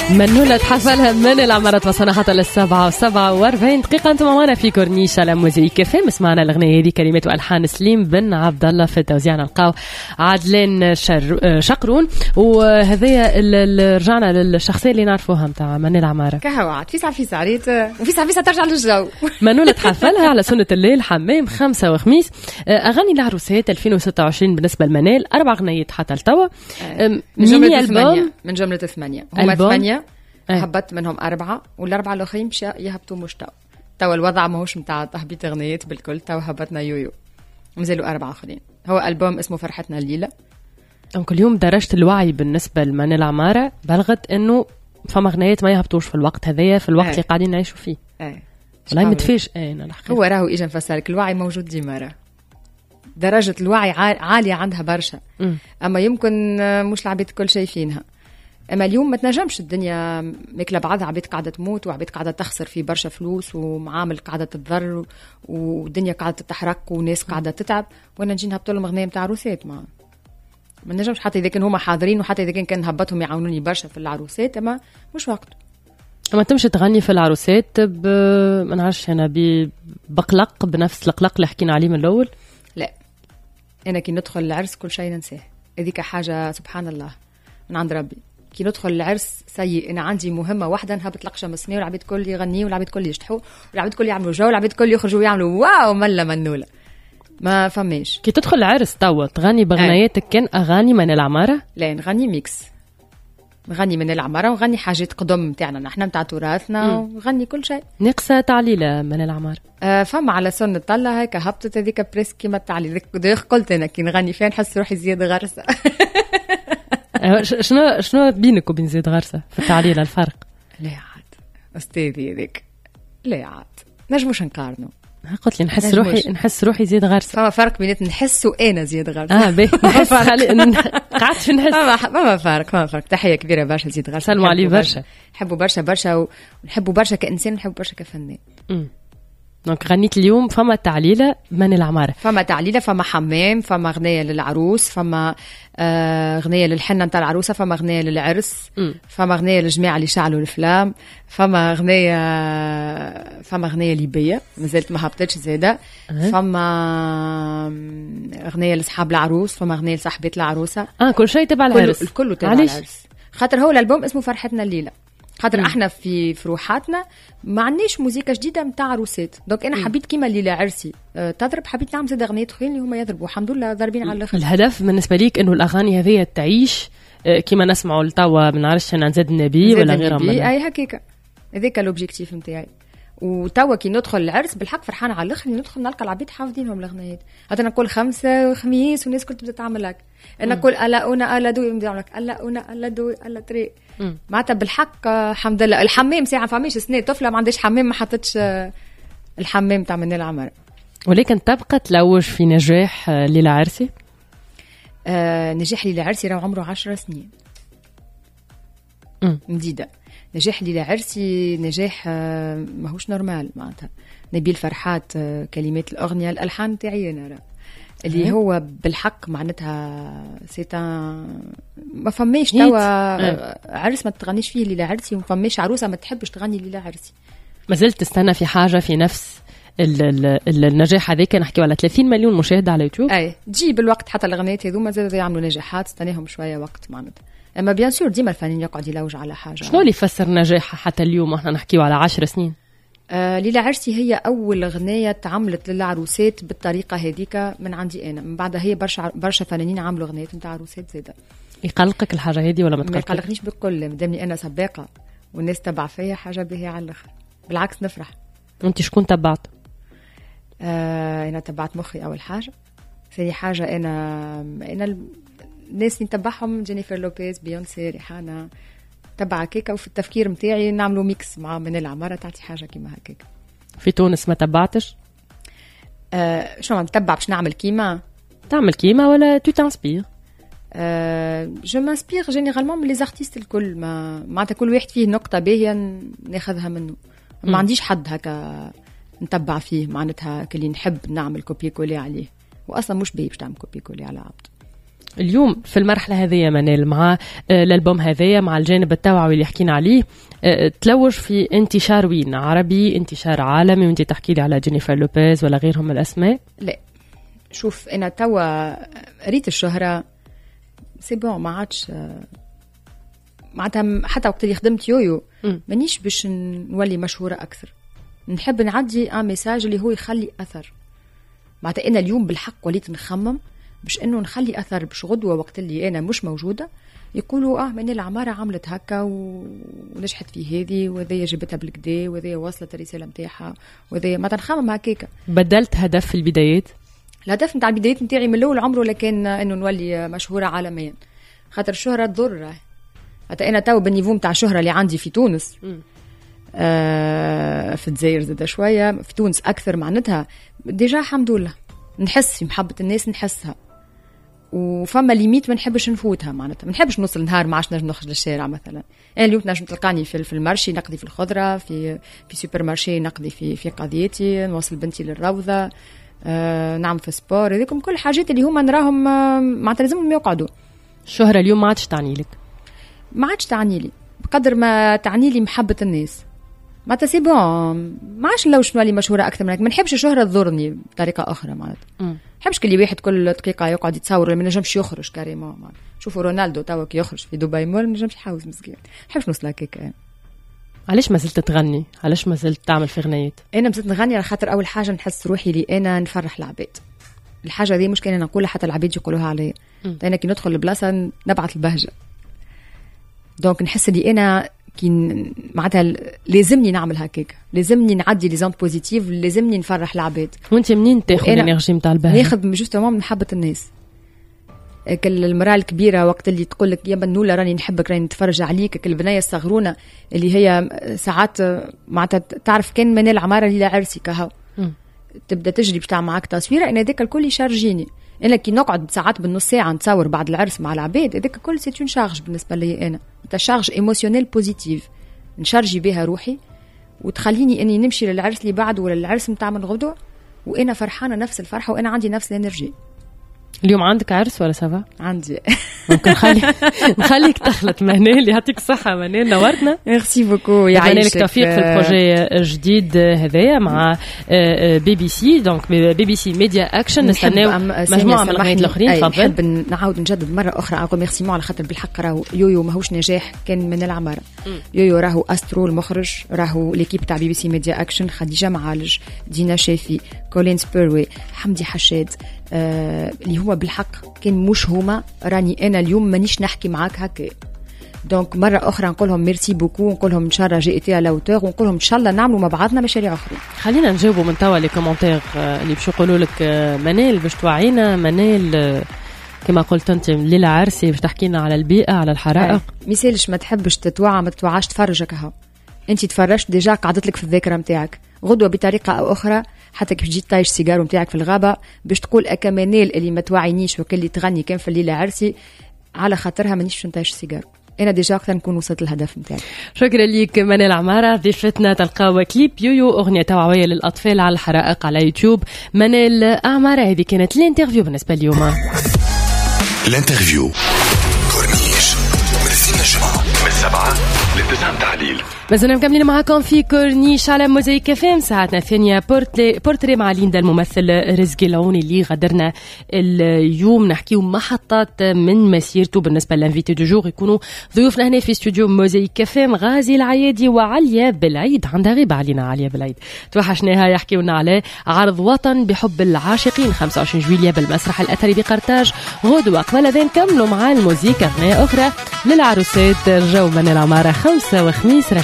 منولة حفلها من العمارة وصلنا حتى للسبعة وسبعة واربعين دقيقة. انتم معنا في كورنيش على موزيك فيلم. سمعنا الأغنية هذه كلمات وألحان سليم بن عبد الله، في التوزيع نلقاو عادلين شقرون. وهذايا رجعنا للشخصية اللي نعرفوها متاع من العمارة كهوعد في سعريت وفي ساعة ترجع للجو. منولة حفلها على سنة الليل، حمام، خمسة وخميس، أغاني العروسات 2026 بالنسبة لمنال، 4 أغنيات حتى لتوا. من جملة 8 هم 8 هبط منهم 4 والأربعة الأخرين مش يهبطوا مش توا الوضع ماهوش متاع تهبيط أغنيات بالكل. توا هبطنا يويو مازالوا 4 آخرين. هو ألبوم اسمه فرحتنا الليلة. كل يوم درجة الوعي بالنسبة لمن العمارة بلغت إنه فما أغنيات ما يهبطوش في الوقت هذايا، في الوقت اللي قاعدين نعيشوا فيه. والله متفاجئ. هو راهو إجا نفسرك، الوعي موجود ديما، درجة الوعي عالية عندها برشا. أما يمكن مش العبيد كل شيء فينها. أما اليوم ما تنجمش الدنيا ماكلة بعضها، عبيد قاعدة تموت وعبيد قاعدة تخسر في برشا فلوس ومعامل قاعدة تتضرر والدنيا قاعدة تتحرك وناس قاعدة تتعب، وانا نجي نهبط لهم أغنية متاع عروسات. ما نجمش حتى إذا كان هما حاضرين وحتى إذا كان هبطهم يعاونوني برشا في العروسات، أما مش وقت. أما تمشي تغني في العروسات ما نعرفش أنا بقلق بنفس القلق اللي حكينا عليه من الأول. لا، أنا كي ندخل العرس كل شيء ننساه. هذيك حاجة سبحان الله من عند ربي. كي ندخل العرس سيء، أنا عندي مهمة واحدة، نهبط لقشة مسنية والعبيد كل يغني والعبيد كل يشتحوا والعبيد كل يعملوا جو والعبيد كل يخرجوا ويعملوا واو ملا منولة. ما فماش. كي تدخل العرس توا تغني بغنياتك كان أغاني من العمارة؟ لا، نغني ميكس، نغني من العمارة ونغني حاجات قدم متاعنا نحن متاع تراثنا ونغني كل شيء. نقصة تعليلة من العمارة فما على سنة طلة هيك هبطت هذيك بريس كيما التعليل. قلت أنا كي نغني فيها نحس روحي زياد غرسة. شنو بينك وبين زياد غرسة في التعليل الفرق؟ لا عاد أستاذي هذيك، لا عاد نجموش نقارنوا. قلت لي نحس روحي زياد غرسة. فما فرق بين نحس وأنا زياد غرسة. باهي نحس قعدت نحس. ما فرق. تحية كبيرة برشا زياد غرسة، سلموا عليه برشا، نحبوا برشا ونحبوا برشا كإنسان، نحبوا برشا كفنان. دونك غنيت اليوم فما تعليلة من العمارة، فما تعليلة، فما حمام، فما أغنية للعروس، فما أغنية للحنة نتاع العروسة، فما أغنية للعرس، فما أغنية للجماعة اللي شعلوا الفلام، فما أغنية ليبية مازالت ما هبطتش زيادة، فما أغنية لصحاب العروس، فما أغنية لصاحبات العروسة. كل شيء تبع العرس. كله تبع العرس. خاطر هو الألبوم اسمه فرحتنا الليلة. خاطر احنا في روحاتنا ما عندناش موسيقى جديده نتاع عروسات. دونك انا حبيت كيما الليله عرسي تضرب، حبيت نعمل زاد اغنيات اخرين اللي هما يضربوا. الحمد لله ضاربين على الاخر. الهدف بالنسبه ليك انه الاغاني هذه تعيش كيما نسمعوا لتوا، ما نعرفش انا نزيد النبي ولا غيرها من اي هكاك. هذاك الاوبجيكتيف نتاعي. وتوا كي ندخل العرس بالحق فرحانه على الاخر، ندخل نلقى العبيد حافظينهم الاغنيات. حتى نقول 5 وخميس والناس كل تبدا تعمل لك. انا نقول الا الا دوي نبداو لك الا دوي الا تري. معناتها بالحق الحمد لله. الحمام ساعه فماش سنه طفله ما عندهاش حمام، ما حطتش الحمام تاع من العمر. ولكن تبقى تلوج في نجاح ليلى عرسي. نجاح ليلى عرسي راه عمره 10 سنين مديده. نجاح ليلى عرسي نجاح ماهوش نورمال. معناتها نبيل فرحات كلمات الأغنية، الألحان تاعي أنا اللي هو بالحق معناتها سيتا. ما فماش توا عرس ما تغنيش فيه ليلى عرسي، وما فماش عروسة ما تحبش تغني ليلى عرسي. ما زلت تستنى في حاجة في نفس النجاح هذاك؟ نحكي على 30 مليون مشاهدة على يوتيوب. تجي بالوقت حتى الأغنيات هذو ما زالوا يعملوا نجاحات، استناهم شوية وقت معناتها. اما بيان سور ديما الفنان يقعد يلوج على حاجه. شنو اللي يفسر نجاحها حتى اليوم احنا نحكيو على 10 سنين؟ ليلى عرسي هي اول اغنيه تعملت للعروسات بالطريقه هذيك من عندي انا. من بعدها هي برشا فنانين عملوا اغنيات نتاع عروسات زاده. يقلقك الحاجه هذه ولا ما تقلقك؟ ما يقلقنيش بالكل، مادامني انا سباقه والناس تبع فيا حاجه باهيه على الاخر. بالعكس نفرح. وانت شكون تبعت؟ انا تبعت مخي اول حاجه. ثاني حاجه انا الناس نتبعهم جينيفر لوبيز، بيونسي، ريحانة، تبع كيكا. وفي التفكير متاعي نعملوا ميكس مع من العمارة تعطي حاجة كيما هكاك. في تونس ما تبعتش؟ شو نتبع باش نعمل كيما؟ تعمل كيما ولا تو تانسبير؟ جو مانسبير جينيرالمون من لي زارتيست الكل. معناتها كل واحد فيه نقطة باهية ناخذها منه. ما عنديش حد هكا نتبع فيه معناتها كلي نحب نعمل كوبي كولي عليه، وأصلا مش باهي باش تعمل كوبي كولي على عبد. اليوم في المرحلة هذه منال مع الألبوم هذايا مع الجانب التوعوي اللي حكينا عليه تلوج في انتشار وين عربي انتشار عالمي وانت تحكي لي على جينيفر لوبيز ولا غيرهم من الأسماء؟ لا شوف أنا توا ريت الشهرة سي بون ما عادش معناتها حتى وقت اللي خدمت يويو مانيش باش نولي مشهورة أكثر نحب نعدي ميساج اللي هو يخلي أثر معناتها أنا اليوم بالحق وليت نخمم باش انه نخلي اثر باش غدوه وقت اللي انا مش موجوده يقولوا منال عماره عملت هكا ونجحت في هذه وهذه جبتها بالكدا وهذه وصلت الرساله نتاعها وهذه ما تنخمم هكاكا. بدلت هدف في البدايات؟ الهدف نتاع البدايات نتاعي من الاول عمره لكن انه نولي مشهوره عالميا خاطر الشهره تضر حتى انا تو بالنيفو نتاع الشهره اللي عندي في تونس في الجزائر زاد شويه في تونس اكثر معناتها ديجا الحمد لله نحس في محبه الناس نحسها وفما ليميت ما نحبش نفوتها معناتها ما نحبش نوصل نهار ما عادش نجم نخرج للشارع مثلا انا اليوم نجم تلقاني في المارشي نقضي في الخضره في سوبر مارشي نقضي في قضيتي نوصل بنتي للروضه نعم في سبور هذيكم كل حاجات اللي هما نراهم معناتها لازمهم يقعدوا. الشهره اليوم ما عادش تعني لك؟ ما عادش تعني لي بقدر ما تعني لي محبه الناس معناتها سي بون ما عادش نلوش نولي مشهوره اكثر منك ما نحبش الشهره تضرني بطريقه اخرى معناتها نحبش كل واحد كل دقيقه يقعد يتصور ما نجمش يخرج كاريمون شوفوا رونالدو توا كي يخرج في دبي مول ما نجمش يحاوز مسكين نحبش نوصل هكاك. علاش ما زلت تغني؟ علاش ما زلت تعمل في غنيات؟ انا مازلت نغني على خاطر اول حاجه نحس روحي لي انا نفرح العباد الحاجه هذه مش كان انا نقولها حتى العباد يقولوها عليا انا كي ندخل البلاصه نبعث البهجه دونك نحس لي انا كي معناتها لازمني نعمل هكاك لازمني نعدي لي زوند بوزيتيف لازمني نفرح العباد. وانت منين تاخذ الانرجي نتاع البهجه؟ ناخذ جوستومون من محبه الناس كل المراه الكبيره وقت اللي تقول لك يا بنوله راني نحبك راني نتفرج عليك كل البنايه الصغرونه اللي هي ساعات معناتها تعرف كان منال عماره اللي عرسي كهو تبدا تجري باش تعمل معاك تصويره انا هذاك الكل يشارجيني انا كي نقعد ساعات بالنص ساعه نتصور بعد العرس مع العباد هذاك الكل سي اون شارج بالنسبه لي انا تشارج ايموشنيل بوزيتيف نشارجي بها روحي وتخليني اني نمشي للعرس اللي بعده ولا العرس نتاع من غدوه وانا فرحانه نفس الفرحه وانا عندي نفس الانرجي. اليوم عندك عرس ولا سافا؟ عندي. ممكن نخليك تخلط منال يعطيك الصحة منال نورتنا. ميرسي بوكو يعيشك. لك توفيق في البروجي الجديد هذايا مع بي بي سي دونك بي بي سي ميديا اكشن نستناو مجموعة من الأغنيات الأخرين. نحب نعاود نجدد مرة أخرى أقول ميرسي على خاطر بالحق راهو يويو ماهوش نجاح كان من العمارة. يويو راهو أسترو المخرج راهو ليكيب تاع بي بي سي ميديا أكشن خديجة معالج دينا شافي كولين سبيروي حمدي حشاد اللي هو بالحق كان مش هما راني أنا اليوم مانيش نحكي معاك هكا دونك مرة أخرى نقولهم ميرسي بوكو نقولهم إن شاء الله جئتي على أوتور ونقولهم إن شاء الله نعملوا مع بعضنا مشاريع أخرى. خلينا نجاوبوا من توا لي كومنتير اللي باش يقولوا لك منال باش توعينا منال كما قلت أنت ليلة عرسي باش تحكينا على البيئة على الحرائق مثالش ما تحبش تتوعى ما تتوعاش تفرجك اهو أنت تفرجت ديجا قعدت لك في الذاكرة متاعك غدوة بطريقة أو أخرى حتى كيف جيت طايش سيجارو متاعك في الغابة باش تقول أكا منال اللي ما توعينيش وكل اللي تغني كان في الليلة عرسي على خاطرها مانيش باش نطايش سيجارو أنا ديجا وقتها نكون وصلت الهدف متاعي. شكرا ليك منال عمارة ضيفتنا. تلقاو كليب يويو أغنية توعوية للأطفال على الحرائق على يوتيوب. منال عمارة هذه كانت الانترفيو بالنسبة اليوم. الانترفيو كورنيش من السنة الجمعة من 7 ل9 متعليل. مازلنا مكملين معاكم في كورنيش على موزايك فام ساعتنا الثانية بورتري مع ليندا الممثل رزقي العوني اللي غادرنا اليوم نحكيو محطات من مسيرته. بالنسبة للانفيتي دو جور يكونوا ضيوفنا هنا في استوديو موزايك فام غازي العيادي وعليا بالعيد. عندها غيبة علينا عليا بالعيد توحشناها يحكيونا عليه عرض وطن بحب العاشقين 25 جويلية بالمسرح الأثري بقرطاج غدوة. قبل ذا نكملوا مع الموزيكا أغنية أخرى للعروسات. رجعوا من العمارة 5 وخميس